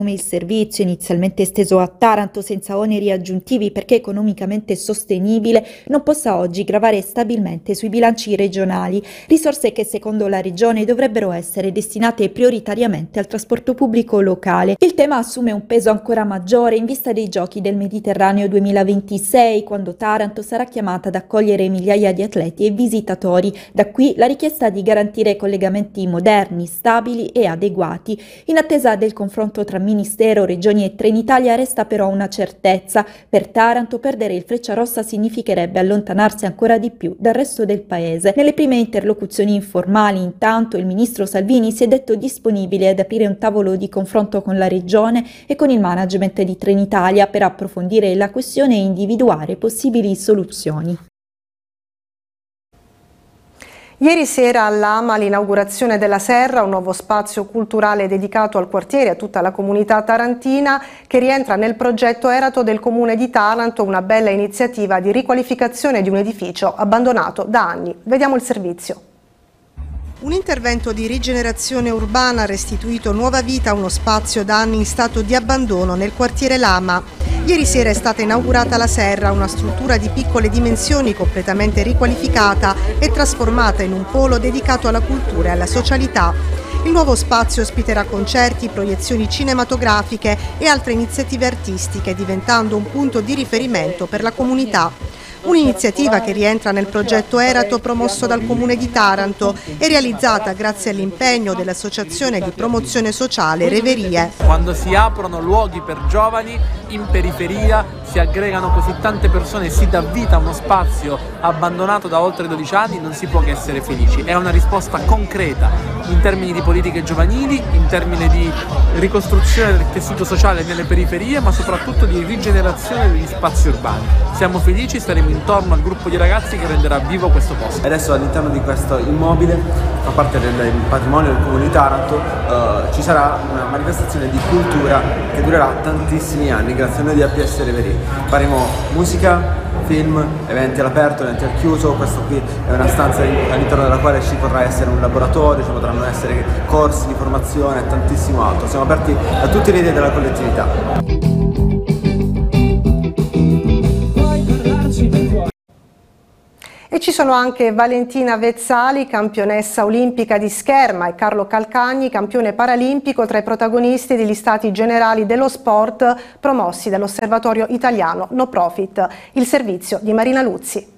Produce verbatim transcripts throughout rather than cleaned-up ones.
Come il servizio, inizialmente esteso a Taranto senza oneri aggiuntivi perché economicamente sostenibile, non possa oggi gravare stabilmente sui bilanci regionali, risorse che secondo la Regione dovrebbero essere destinate prioritariamente al trasporto pubblico locale. Il tema assume un peso ancora maggiore in vista dei Giochi del Mediterraneo duemilaventisei, quando Taranto sarà chiamata ad accogliere migliaia di atleti e visitatori. Da qui la richiesta di garantire collegamenti moderni, stabili e adeguati. In attesa del confronto tra Ministero, Regioni e Trenitalia resta però una certezza. Per Taranto perdere il Frecciarossa significherebbe allontanarsi ancora di più dal resto del paese. Nelle prime interlocuzioni informali, intanto, il ministro Salvini si è detto disponibile ad aprire un tavolo di confronto con la Regione e con il management di Trenitalia per approfondire la questione e individuare possibili soluzioni. Ieri sera all'Ama l'inaugurazione della Serra, un nuovo spazio culturale dedicato al quartiere e a tutta la comunità tarantina, che rientra nel progetto Erato del Comune di Taranto, una bella iniziativa di riqualificazione di un edificio abbandonato da anni. Vediamo il servizio. Un intervento di rigenerazione urbana ha restituito nuova vita a uno spazio da anni in stato di abbandono nel quartiere Lama. Ieri sera è stata inaugurata la Serra, una struttura di piccole dimensioni completamente riqualificata e trasformata in un polo dedicato alla cultura e alla socialità. Il nuovo spazio ospiterà concerti, proiezioni cinematografiche e altre iniziative artistiche, diventando un punto di riferimento per la comunità. Un'iniziativa che rientra nel progetto Erato promosso dal Comune di Taranto e realizzata grazie all'impegno dell'Associazione di Promozione Sociale Reverie. Quando si aprono luoghi per giovani in periferia, si aggregano così tante persone e si dà vita a uno spazio abbandonato da oltre dodici anni, non si può che essere felici. È una risposta concreta in termini di politiche giovanili, in termini di ricostruzione del tessuto sociale nelle periferie, ma soprattutto di rigenerazione degli spazi urbani. Siamo felici, staremo intorno al gruppo di ragazzi che renderà vivo questo posto. Adesso all'interno di questo immobile, fa parte del patrimonio del Comune di Taranto, eh, ci sarà una manifestazione di cultura che durerà tantissimi anni grazie a noi di A P S Reverie. Faremo musica, film, eventi all'aperto, eventi al chiuso. Questo qui è una stanza all'interno della quale ci potrà essere un laboratorio, ci potranno essere corsi di formazione e tantissimo altro. Siamo aperti a tutte le idee della collettività. E ci sono anche Valentina Vezzali, campionessa olimpica di scherma, e Carlo Calcagni, campione paralimpico, tra i protagonisti degli stati generali dello sport promossi dall'Osservatorio Italiano No Profit. Il servizio di Marina Luzzi.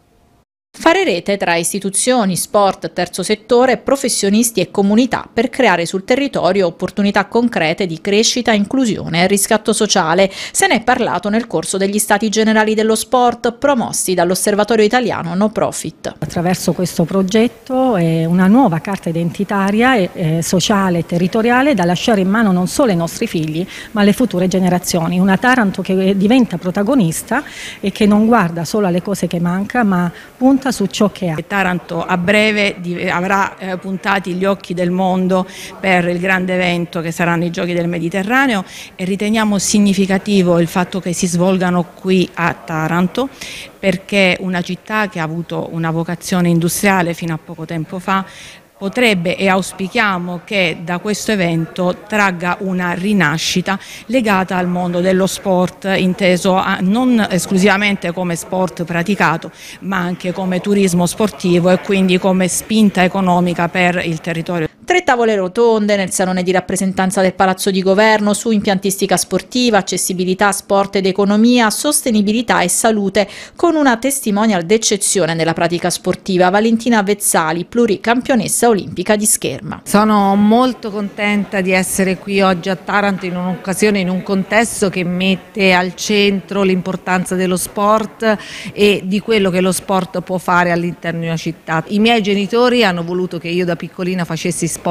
Fare rete tra istituzioni, sport, terzo settore, professionisti e comunità per creare sul territorio opportunità concrete di crescita, inclusione e riscatto sociale. Se ne è parlato nel corso degli Stati Generali dello Sport promossi dall'Osservatorio Italiano No Profit. Attraverso questo progetto è una nuova carta identitaria, eh, sociale e territoriale da lasciare in mano non solo ai nostri figli ma alle future generazioni. Una Taranto che diventa protagonista e che non guarda solo alle cose che manca ma punta su ciò che ha. Taranto a breve avrà eh, puntati gli occhi del mondo per il grande evento che saranno i Giochi del Mediterraneo e riteniamo significativo il fatto che si svolgano qui a Taranto, perché una città che ha avuto una vocazione industriale fino a poco tempo fa potrebbe, e auspichiamo che da questo evento tragga una rinascita legata al mondo dello sport, inteso a, non esclusivamente come sport praticato, ma anche come turismo sportivo e quindi come spinta economica per il territorio. Tre tavole rotonde nel salone di rappresentanza del Palazzo di Governo su impiantistica sportiva, accessibilità, sport ed economia, sostenibilità e salute, con una testimonial d'eccezione nella pratica sportiva, Valentina Vezzali, pluricampionessa olimpica di scherma. Sono molto contenta di essere qui oggi a Taranto in un'occasione, in un contesto che mette al centro l'importanza dello sport e di quello che lo sport può fare all'interno di una città. I miei genitori hanno voluto che io da piccolina facessi sport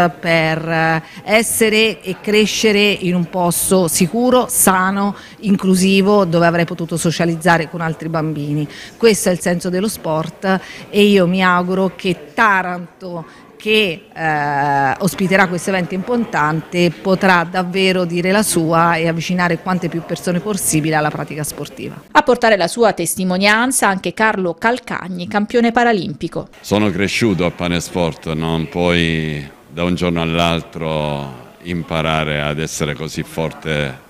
per essere e crescere in un posto sicuro, sano, inclusivo, dove avrei potuto socializzare con altri bambini. Questo è il senso dello sport e io mi auguro che Taranto, che eh, ospiterà questo evento importante, potrà davvero dire la sua e avvicinare quante più persone possibile alla pratica sportiva. A portare la sua testimonianza anche Carlo Calcagni, campione paralimpico. Sono cresciuto a Panesport, non puoi da un giorno all'altro imparare ad essere così forte